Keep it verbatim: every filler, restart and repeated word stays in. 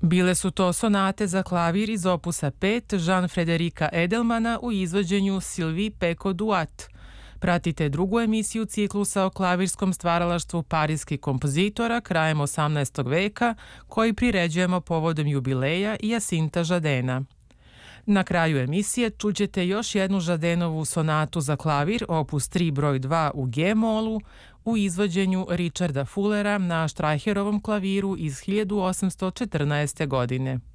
Bile su to sonate za klavir iz opusa pet Jean-Frederika Edelmana u izvođenju Sylvie Pecot Duat. Pratite drugu emisiju ciklusa o klavirskom stvaralaštvu parijskih kompozitora krajem osamnaestog veka, koji priređujemo povodom jubileja Jacinta Jardina. Na kraju emisije čućete još jednu Jardinovu sonatu za klavir, opus tri broj dva u G-molu, u izvođenju Richarda Fullera na Streicherovom klaviru iz hiljadu osamsto četrnaeste. godine.